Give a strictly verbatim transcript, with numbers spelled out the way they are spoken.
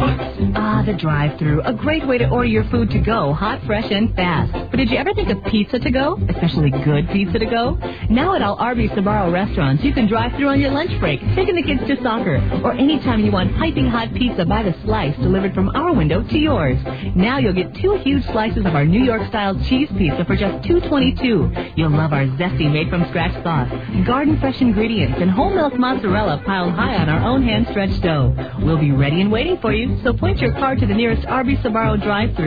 Ah, the drive-thru, a great way to order your food to go, hot, fresh, and fast. But did you ever think of pizza to go, especially good pizza to go? Now at all Arby's Sbarro restaurants, you can drive through on your lunch break, taking the kids to soccer, or anytime you want piping hot pizza by the slice delivered from our window to yours. Now you'll get two huge slices of our New York-style cheese pizza for just two twenty-two. You'll love our zesty made-from-scratch sauce, garden-fresh ingredients, and whole milk mozzarella piled high on our own hand-stretched dough. We'll be ready and waiting for you, so point your car to the nearest Arby's Sbarro drive-thru